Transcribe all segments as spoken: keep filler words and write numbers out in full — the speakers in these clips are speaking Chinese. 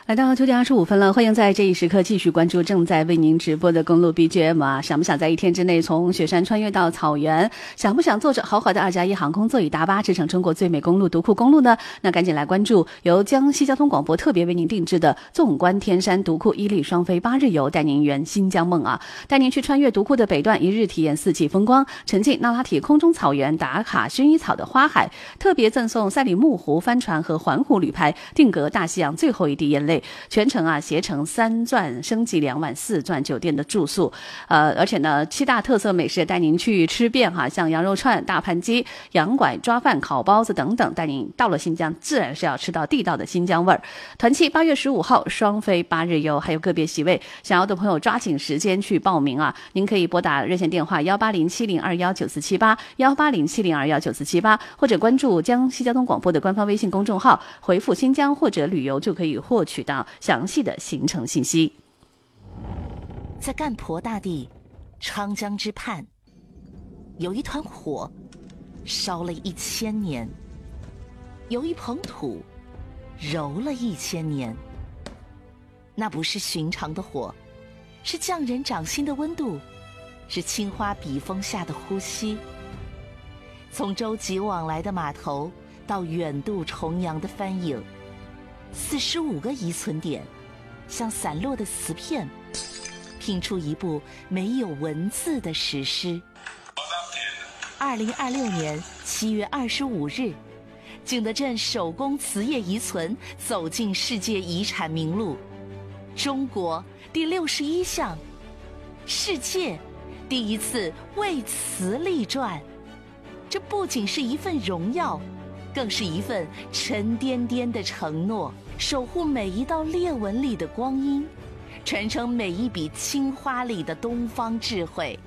来到九点二十五分了，欢迎在这一时刻继续关注正在为您直播的公路 B G M 啊！想不想在一天之内从雪山穿越到草原？想不想坐着豪华的二加一航空座椅大巴驰骋中国最美公路独库公路呢？那赶紧来关注由江西交通广播特别为您定制的纵观天山独库伊利双飞八日游，带您圆新疆梦啊！带您去穿越独库的北段，一日体验四季风光，沉浸那拉铁空中草原，打卡薰衣草的花海，特别赠送赛里木湖帆船和环湖旅拍，定格大西洋最后一滴眼泪。全程啊携程三钻升级两晚四钻酒店的住宿，呃，而且呢七大特色美食带您去吃遍哈，像羊肉串、大盘鸡、羊拐、抓饭、烤包子等等，带您到了新疆自然是要吃到地道的新疆味儿。团期八月十五号双飞八日游，还有个别席位，想要的朋友抓紧时间去报名啊！您可以拨打热线电话幺八零七零二幺九四七八幺八零七零二幺九四七八，或者关注江西交通广播的官方微信公众号，回复新疆或者旅游就可以获取到详细的行程信息。 在干婆大地昌江之畔，有一团火烧了一千年，有一捧土揉了一千年。那不是寻常的火，是匠人掌心的温度，是青花笔锋下的呼吸。从洲际往来的码头到远渡重洋的帆影，四十五个遗存点像散落的瓷片，拼出一部没有文字的史诗。二零二六年七月二十五日，景德镇手工瓷业遗存走进世界遗产名录，中国第六十一项，世界第一次为瓷立传。这不仅是一份荣耀，更是一份沉甸甸的承诺，守护每一道裂纹里的光阴，传承每一笔青花里的东方智慧。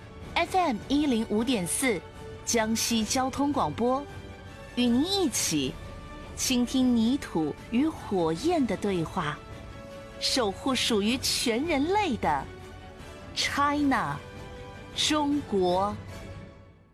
F M 一零五点四江西交通广播，与您一起倾听泥土与火焰的对话，守护属于全人类的 China 中国。